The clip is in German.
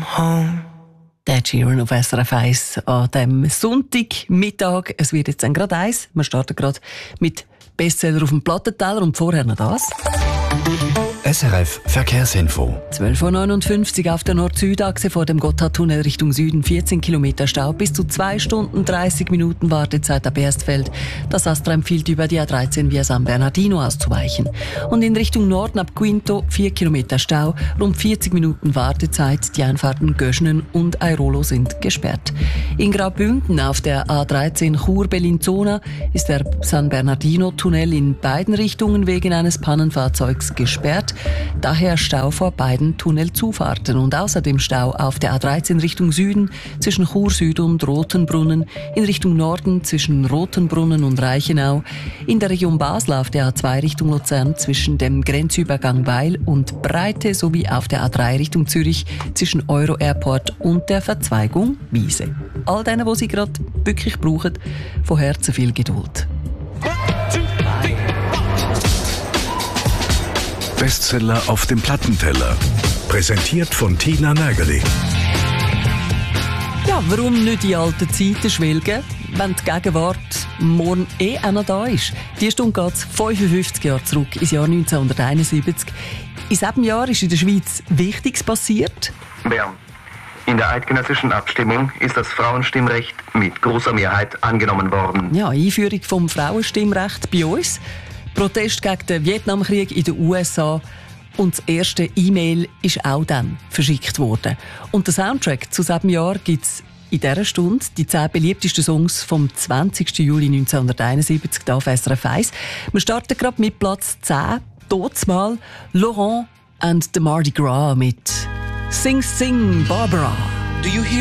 home. Der Sheeran auf SRF 1 an diesem Sonntagmittag. Es wird jetzt dann gerade 1. Wir starten gerade mit Bestseller auf dem Plattenteller und vorher noch das. SRF Verkehrsinfo. 12.59 Uhr auf der Nord-Süd-Achse vor dem Gotthardtunnel Richtung Süden. 14 Kilometer Stau, bis zu 2 Stunden 30 Minuten Wartezeit ab Erstfeld. Das Astra empfiehlt über die A13 via San Bernardino auszuweichen. Und in Richtung Norden ab Quinto 4 Kilometer Stau, rund 40 Minuten Wartezeit. Die Einfahrten Göschenen und Airolo sind gesperrt. In Graubünden auf der A13 Chur-Bellinzona ist der San Bernardino-Tunnel in beiden Richtungen wegen eines Pannenfahrzeugs gesperrt. Daher Stau vor beiden Tunnelzufahrten und außerdem Stau auf der A13 Richtung Süden zwischen Chur Süd und Rotenbrunnen, in Richtung Norden zwischen Rotenbrunnen und Reichenau, in der Region Basel auf der A2 Richtung Luzern zwischen dem Grenzübergang Weil und Breite sowie auf der A3 Richtung Zürich zwischen Euro Airport und der Verzweigung Wiese. All denen, die Sie gerade wirklich brauchen, von Herzen viel Geduld. Bestseller auf dem Plattenteller. Präsentiert von Tina Nägeli. Ja, warum nicht in alten Zeiten schwelgen, wenn die Gegenwart morgen auch noch da ist? Die Stunde geht 55 Jahre zurück, ins Jahr 1971. In diesem Jahr ist in der Schweiz Wichtiges passiert. Bern. In der eidgenössischen Abstimmung ist das Frauenstimmrecht mit großer Mehrheit angenommen worden. Ja, Einführung vom Frauenstimmrecht bei uns. Protest gegen den Vietnamkrieg in den USA und das erste E-Mail ist auch dann verschickt worden. Und den Soundtrack zu diesem Jahr gibt es in dieser Stunde, die 10 beliebtesten Songs vom 20. Juli 1971 hier auf SRF 1. Wir starten gerade mit Platz 10, mal Laurent and the Mardi Gras mit Sing Sing Barbara. Do you hear